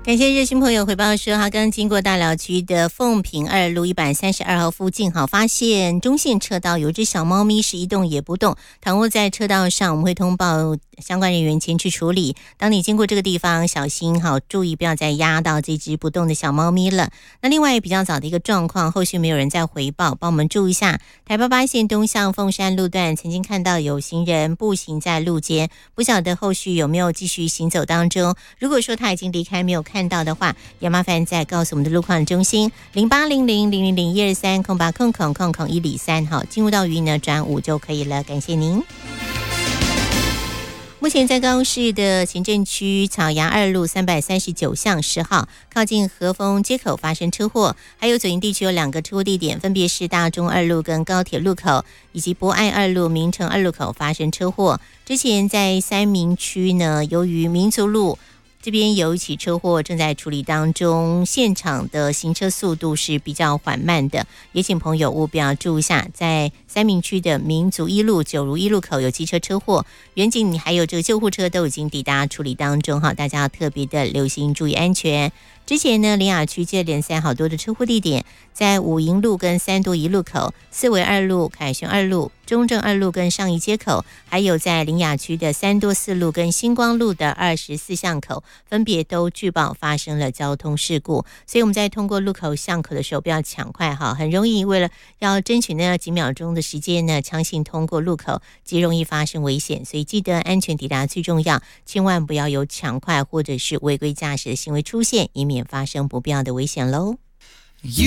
感谢热心朋友回报说，他刚经过大寮区的凤屏2路132号附近，发现中线车道有一只小猫咪是一动也不动，躺卧在车道上，我们会通报相关人员前去处理。当你经过这个地方，小心注意不要再压到这只不动的小猫咪了。那另外比较早的一个状况，后续没有人再回报，帮我们注意一下。台88线东向凤山路段，曾经看到有行人步行在路间，不晓得后续有没有继续行走当中。如果说他已经离开没有看到的话，也麻烦再告诉我们的路况中心0800000123空8空103，好，进入到语音呢转5就可以了，感谢您。目前在高雄市的行政区草衙2路339巷10号靠近和丰街口发生车祸，还有左营地区有2个车祸地点，分别是大中2路跟高铁路口，以及博爱2路、明诚2路口发生车祸。之前在三民区呢，由于民族路这边有一起车祸正在处理当中，现场的行车速度是比较缓慢的，也请朋友务必要注意一下，在三民区的民族1路、九如1路口有机车车祸，远警还有这个救护车都已经抵达处理当中，大家要特别的留心，注意安全。之前呢，苓雅区接连3好多的车祸地点，在五营路跟三多1路口、四维2路、凯旋2路、中正2路跟上义街口，还有在苓雅区的三多4路跟星光路的24巷口，分别都据报发生了交通事故。所以我们在通过路口巷口的时候不要抢快，很容易为了要争取那几秒钟的时间呢，强行通过路口极容易发生危险，所以记得安全抵达最重要，千万不要有抢快或者是违规驾驶的行为出现，以免发生不必要的危险咯。